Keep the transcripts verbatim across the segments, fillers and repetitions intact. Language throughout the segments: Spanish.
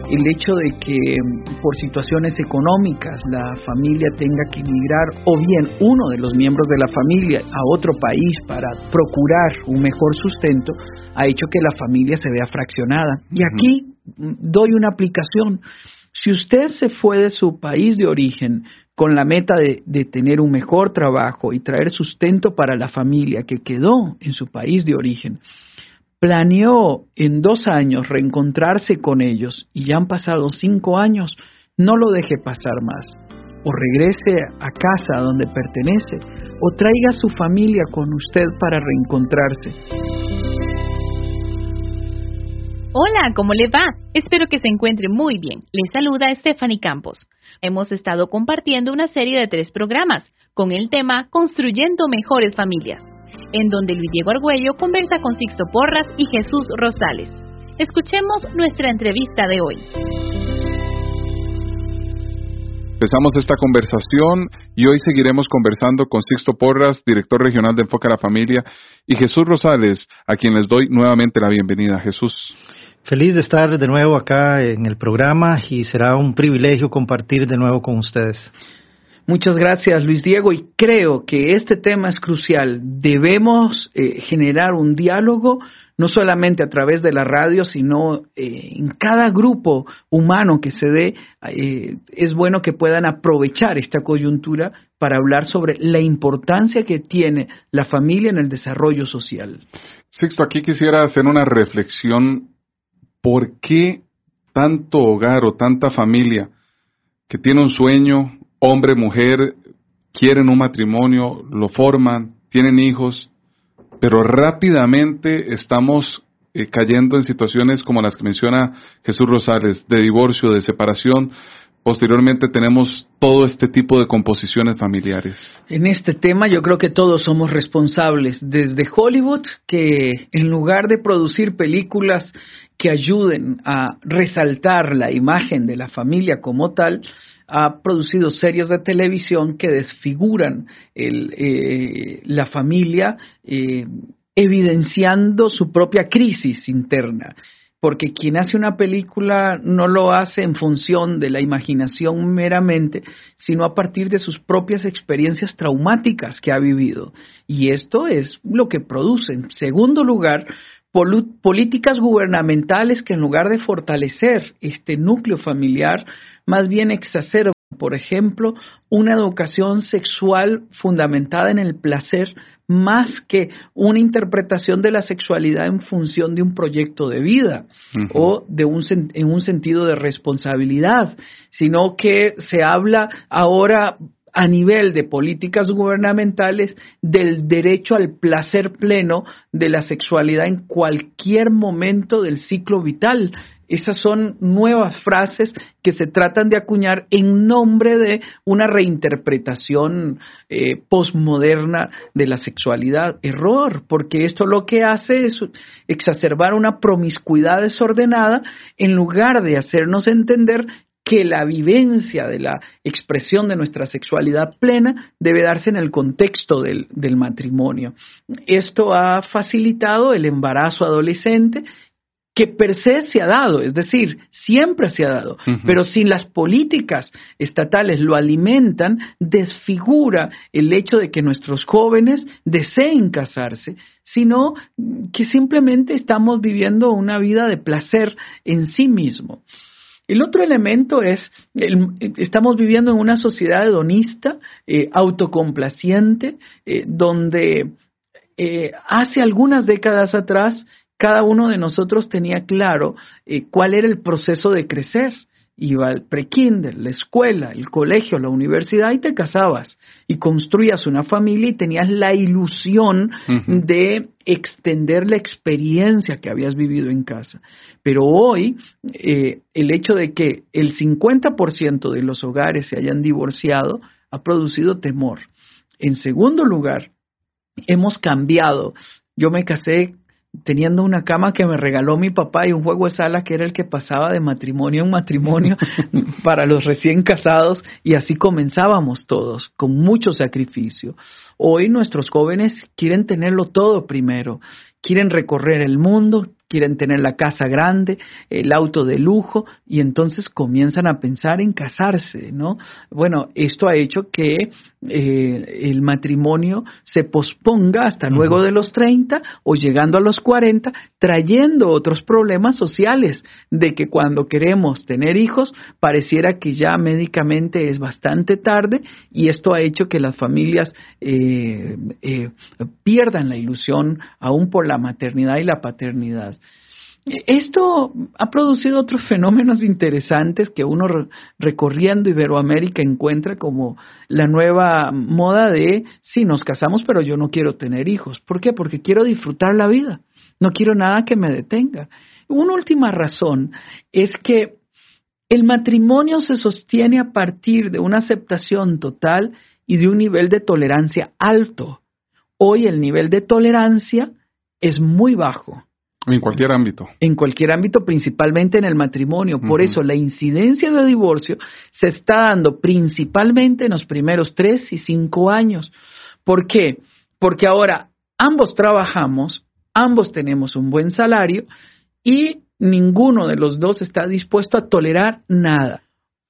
el hecho de que por situaciones económicas la familia tenga que emigrar o bien uno de los miembros de la familia a otro país para procurar un mejor sustento ha hecho que la familia se vea fraccionada. Y aquí doy una aplicación. Si usted se fue de su país de origen con la meta de, de tener un mejor trabajo y traer sustento para la familia que quedó en su país de origen, planeó en dos años reencontrarse con ellos y ya han pasado cinco años, no lo deje pasar más. O regrese a casa donde pertenece o traiga a su familia con usted para reencontrarse. Hola, ¿cómo le va? Espero que se encuentre muy bien. Le saluda Stephanie Campos. Hemos estado compartiendo una serie de tres programas con el tema Construyendo Mejores Familias, en donde Luis Diego Argüello conversa con Sixto Porras y Jesús Rosales. Escuchemos nuestra entrevista de hoy. Empezamos esta conversación y hoy seguiremos conversando con Sixto Porras, director regional de Enfoque a la Familia, y Jesús Rosales, a quien les doy nuevamente la bienvenida. Jesús. Feliz de estar de nuevo acá en el programa y será un privilegio compartir de nuevo con ustedes. Muchas gracias, Luis Diego, y creo que este tema es crucial. Debemos eh, generar un diálogo, no solamente a través de la radio, sino eh, en cada grupo humano que se dé. Eh, es bueno que puedan aprovechar esta coyuntura para hablar sobre la importancia que tiene la familia en el desarrollo social. Sixto, aquí quisiera hacer una reflexión. ¿Por qué tanto hogar o tanta familia que tiene un sueño, hombre, mujer, quieren un matrimonio, lo forman, tienen hijos, pero rápidamente estamos eh, cayendo en situaciones como las que menciona Jesús Rosales, de divorcio, de separación? Posteriormente tenemos todo este tipo de composiciones familiares. En este tema yo creo que todos somos responsables, desde Hollywood, que en lugar de producir películas que ayuden a resaltar la imagen de la familia como tal, ha producido series de televisión que desfiguran el, eh, la familia, eh, evidenciando su propia crisis interna. Porque quien hace una película no lo hace en función de la imaginación meramente, sino a partir de sus propias experiencias traumáticas que ha vivido. Y esto es lo que produce. En segundo lugar, políticas gubernamentales que en lugar de fortalecer este núcleo familiar, más bien exacerban, por ejemplo, una educación sexual fundamentada en el placer más que una interpretación de la sexualidad en función de un proyecto de vida uh-huh. o de un en un sentido de responsabilidad, sino que se habla ahora a nivel de políticas gubernamentales del derecho al placer pleno de la sexualidad en cualquier momento del ciclo vital. Esas son nuevas frases que se tratan de acuñar en nombre de una reinterpretación eh, posmoderna de la sexualidad. Error, porque esto lo que hace es exacerbar una promiscuidad desordenada en lugar de hacernos entender que la vivencia de la expresión de nuestra sexualidad plena debe darse en el contexto del, del matrimonio. Esto ha facilitado el embarazo adolescente, que per se se ha dado, es decir, siempre se ha dado, uh-huh. pero si las políticas estatales lo alimentan, desfigura el hecho de que nuestros jóvenes deseen casarse, sino que simplemente estamos viviendo una vida de placer en sí mismo. El otro elemento es, el, estamos viviendo en una sociedad hedonista, eh, autocomplaciente, eh, donde eh, hace algunas décadas atrás cada uno de nosotros tenía claro eh, cuál era el proceso de crecer. Iba al prekinder, la escuela, el colegio, la universidad y te casabas y construías una familia y tenías la ilusión uh-huh. de extender la experiencia que habías vivido en casa. Pero hoy eh, el hecho de que el cincuenta por ciento de los hogares se hayan divorciado ha producido temor. En segundo lugar, hemos cambiado. Yo me casé teniendo una cama que me regaló mi papá y un juego de sala que era el que pasaba de matrimonio en matrimonio para los recién casados, y así comenzábamos todos, con mucho sacrificio. Hoy nuestros jóvenes quieren tenerlo todo primero, quieren recorrer el mundo, quieren tener la casa grande, el auto de lujo, y entonces comienzan a pensar en casarse, ¿no? Bueno, esto ha hecho que eh, el matrimonio se posponga hasta uh-huh. luego de los treinta o llegando a los cuarenta, trayendo otros problemas sociales, de que cuando queremos tener hijos pareciera que ya médicamente es bastante tarde, y esto ha hecho que las familias eh, eh, pierdan la ilusión aún por la maternidad y la paternidad. Esto ha producido otros fenómenos interesantes que uno recorriendo Iberoamérica encuentra, como la nueva moda de sí, nos casamos pero yo no quiero tener hijos. ¿Por qué? Porque quiero disfrutar la vida, no quiero nada que me detenga. Una última razón es que el matrimonio se sostiene a partir de una aceptación total y de un nivel de tolerancia alto. Hoy el nivel de tolerancia es muy bajo. En cualquier ámbito. En cualquier ámbito, principalmente en el matrimonio. Por uh-huh. eso la incidencia de divorcio se está dando principalmente en los primeros tres y cinco años. ¿Por qué? Porque ahora ambos trabajamos, ambos tenemos un buen salario y ninguno de los dos está dispuesto a tolerar nada.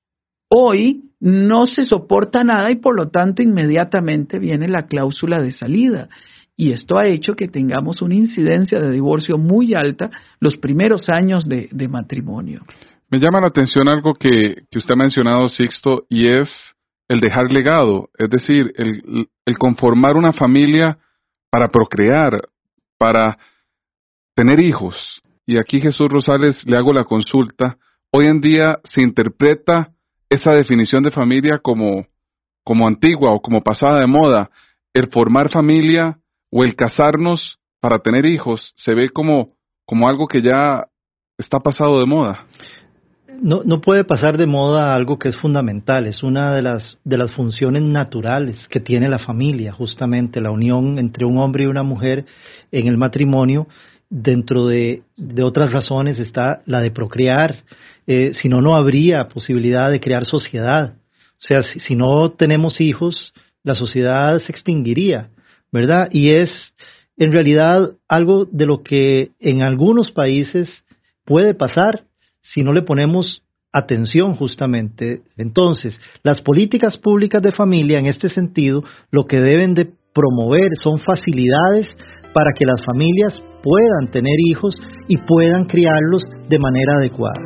Hoy no se soporta nada y por lo tanto inmediatamente viene la cláusula de salida. Y esto ha hecho que tengamos una incidencia de divorcio muy alta los primeros años de, de matrimonio. Me llama la atención algo que, que usted ha mencionado, Sixto, y es el dejar legado, es decir, el, el conformar una familia para procrear, para tener hijos. Y aquí, Jesús Rosales, le hago la consulta. Hoy en día se interpreta esa definición de familia como, como antigua o como pasada de moda. El formar familia o el casarnos para tener hijos se ve como, como algo que ya está pasado de moda. No, no puede pasar de moda algo que es fundamental, es una de las, de las funciones naturales que tiene la familia, justamente la unión entre un hombre y una mujer en el matrimonio. Dentro de, de otras razones está la de procrear, eh, si no, no habría posibilidad de crear sociedad. O sea, si, si no tenemos hijos, la sociedad se extinguiría, ¿verdad? Y es en realidad algo de lo que en algunos países puede pasar si no le ponemos atención justamente. Entonces, las políticas públicas de familia en este sentido lo que deben de promover son facilidades para que las familias puedan tener hijos y puedan criarlos de manera adecuada.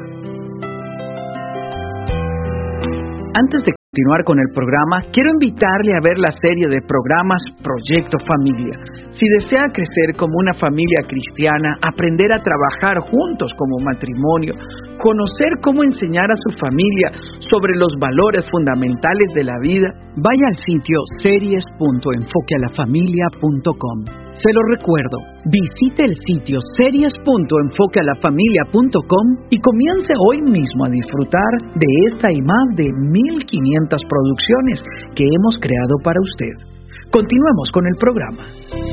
Antes de continuar con el programa, quiero invitarle a ver la serie de programas Proyecto Familia. Si desea crecer como una familia cristiana, aprender a trabajar juntos como matrimonio, conocer cómo enseñar a su familia sobre los valores fundamentales de la vida, vaya al sitio series punto enfoque a la familia punto com. Se lo recuerdo, visite el sitio series punto enfoque a la familia punto com y comience hoy mismo a disfrutar de esta y más de mil quinientas producciones que hemos creado para usted. Continuemos con el programa.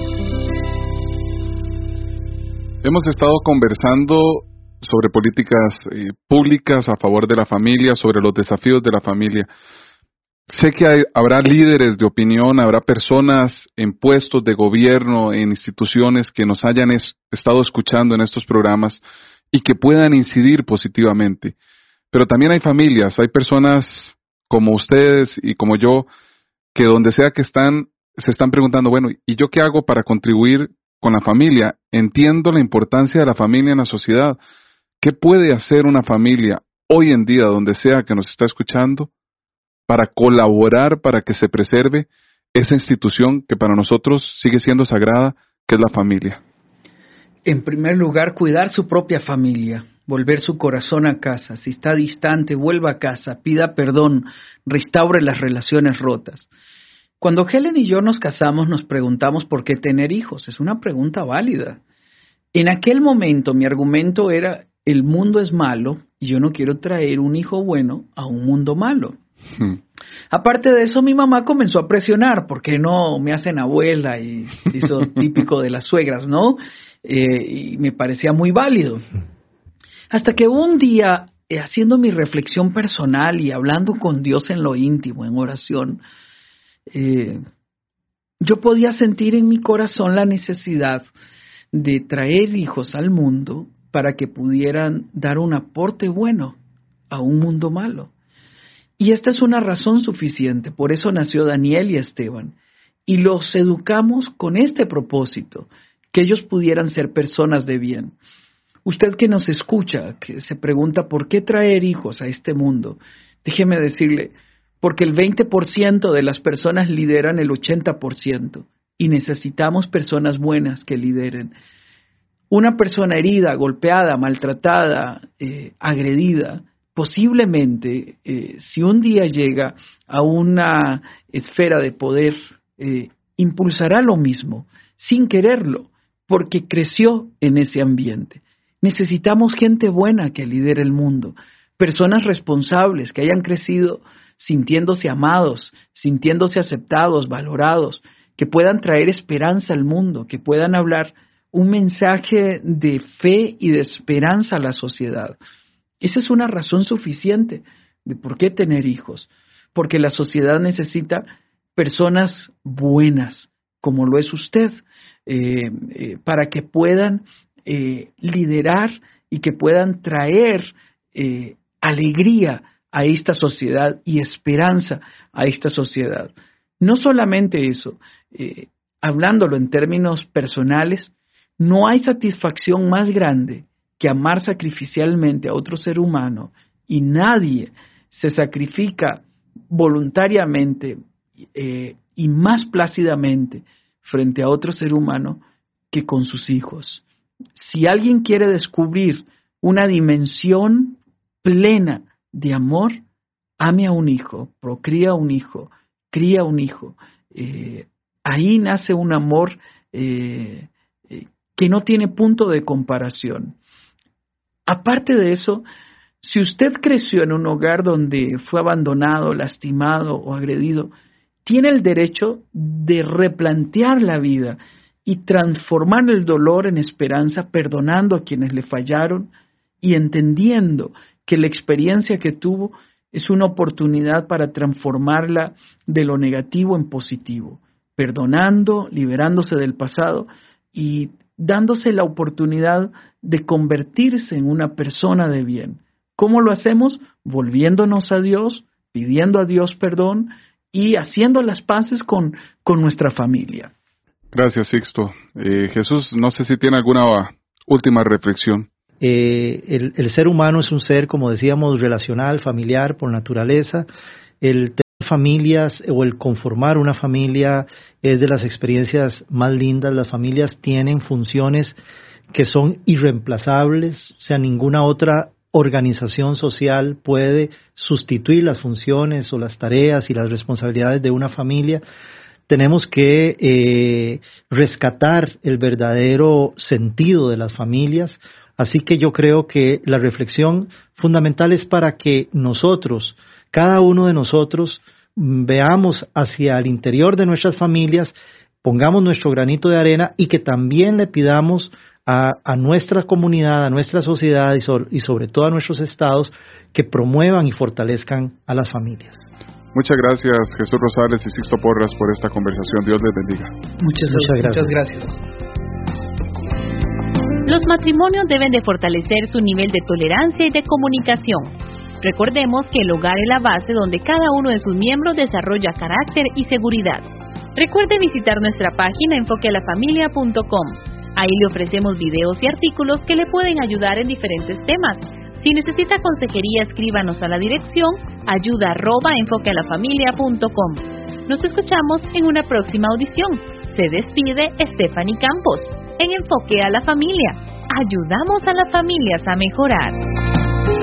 Hemos estado conversando sobre políticas eh, públicas a favor de la familia, sobre los desafíos de la familia. Sé que hay, habrá líderes de opinión, habrá personas en puestos de gobierno, en instituciones que nos hayan es, estado escuchando en estos programas y que puedan incidir positivamente. Pero también hay familias, hay personas como ustedes y como yo, que donde sea que están, se están preguntando, bueno, ¿y yo qué hago para contribuir con la familia? Entiendo la importancia de la familia en la sociedad. ¿Qué puede hacer una familia hoy en día, donde sea que nos está escuchando, para colaborar para que se preserve esa institución que para nosotros sigue siendo sagrada, que es la familia? En primer lugar, cuidar su propia familia, volver su corazón a casa. Si está distante, vuelva a casa, pida perdón, restaure las relaciones rotas. Cuando Helen y yo nos casamos, nos preguntamos por qué tener hijos. Es una pregunta válida. En aquel momento mi argumento era, el mundo es malo y yo no quiero traer un hijo bueno a un mundo malo. Hmm. Aparte de eso, mi mamá comenzó a presionar, ¿por qué no me hacen abuela? Y hizo típico de las suegras, ¿no? Eh, y me parecía muy válido. Hasta que un día, eh, haciendo mi reflexión personal y hablando con Dios en lo íntimo, en oración, eh, yo podía sentir en mi corazón la necesidad de traer hijos al mundo para que pudieran dar un aporte bueno a un mundo malo. Y esta es una razón suficiente, por eso nació Daniel y Esteban, y los educamos con este propósito, que ellos pudieran ser personas de bien. Usted que nos escucha, que se pregunta por qué traer hijos a este mundo, déjeme decirle, porque el veinte por ciento de las personas lideran el ochenta por ciento y necesitamos personas buenas que lideren. Una persona herida, golpeada, maltratada, eh, agredida, posiblemente eh, si un día llega a una esfera de poder, eh, impulsará lo mismo, sin quererlo, porque creció en ese ambiente. Necesitamos gente buena que lidere el mundo, personas responsables que hayan crecido sintiéndose amados, sintiéndose aceptados, valorados, que puedan traer esperanza al mundo, que puedan hablar un mensaje de fe y de esperanza a la sociedad. Esa es una razón suficiente de por qué tener hijos, porque la sociedad necesita personas buenas, como lo es usted, eh, eh, para que puedan eh, liderar y que puedan traer eh, alegría a esta sociedad y esperanza a esta sociedad. No solamente eso, eh, hablándolo en términos personales, no hay satisfacción más grande que amar sacrificialmente a otro ser humano, y nadie se sacrifica voluntariamente eh, y más plácidamente frente a otro ser humano que con sus hijos. Si alguien quiere descubrir una dimensión plena de amor, ame a un hijo, procría un hijo, cría un hijo. Eh, ahí nace un amor eh, eh, que no tiene punto de comparación. Aparte de eso, si usted creció en un hogar donde fue abandonado, lastimado o agredido, tiene el derecho de replantear la vida y transformar el dolor en esperanza, perdonando a quienes le fallaron y entendiendo que la experiencia que tuvo es una oportunidad para transformarla de lo negativo en positivo, perdonando, liberándose del pasado y dándose la oportunidad de convertirse en una persona de bien. ¿Cómo lo hacemos? Volviéndonos a Dios, pidiendo a Dios perdón y haciendo las paces con, con nuestra familia. Gracias, Sixto. Eh, Jesús, no sé si tiene alguna última reflexión. Eh, el, el ser humano es un ser, como decíamos, relacional, familiar por naturaleza. El tener familias o el conformar una familia es de las experiencias más lindas. Las familias tienen funciones que son irreemplazables, o sea, ninguna otra organización social puede sustituir las funciones o las tareas y las responsabilidades de una familia. Tenemos que eh, rescatar el verdadero sentido de las familias. Así que yo creo que la reflexión fundamental es para que nosotros, cada uno de nosotros, veamos hacia el interior de nuestras familias, pongamos nuestro granito de arena y que también le pidamos a, a nuestra comunidad, a nuestra sociedad y sobre, y sobre todo a nuestros estados que promuevan y fortalezcan a las familias. Muchas gracias, Jesús Rosales y Sixto Porras, por esta conversación. Dios les bendiga. Muchas, muchas gracias. Muchas gracias. Los matrimonios deben de fortalecer su nivel de tolerancia y de comunicación. Recordemos que el hogar es la base donde cada uno de sus miembros desarrolla carácter y seguridad. Recuerde visitar nuestra página enfoque a la familia punto com. Ahí le ofrecemos videos y artículos que le pueden ayudar en diferentes temas. Si necesita consejería, escríbanos a la dirección ayuda arroba enfoque a la familia punto com. Nos escuchamos en una próxima audición. Se despide Stephanie Campos. En Enfoque a la Familia, ayudamos a las familias a mejorar.